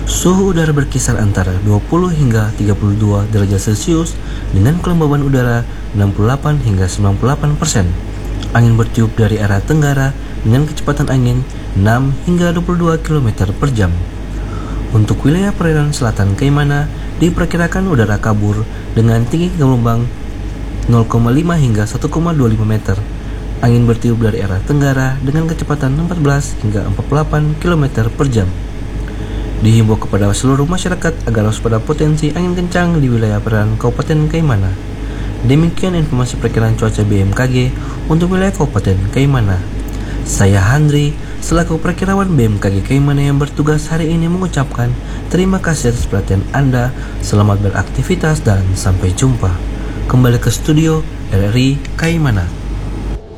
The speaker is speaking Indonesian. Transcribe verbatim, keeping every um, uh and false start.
Suhu udara berkisar antara dua puluh hingga tiga puluh dua derajat Celcius dengan kelembaban udara enam puluh delapan hingga sembilan puluh delapan persen. Angin bertiup dari arah tenggara dengan kecepatan angin enam hingga dua puluh dua kilometer per jam. Untuk wilayah perairan selatan Kaimana diperkirakan udara kabur dengan tinggi gelombang nol koma lima hingga satu koma dua lima meter. Angin bertiup dari arah tenggara dengan kecepatan empat belas hingga empat puluh delapan kilometer per jam. Dihimbau kepada seluruh masyarakat agar waspada potensi angin kencang di wilayah perairan Kabupaten Kaimana. Demikian informasi perkiraan cuaca B M K G untuk wilayah Kabupaten Kaimana. Saya Handri, selaku perkirawan B M K G Kaimana yang bertugas hari ini mengucapkan terima kasih atas perhatian Anda, selamat beraktivitas dan sampai jumpa. Kembali ke studio R R I Kaimana.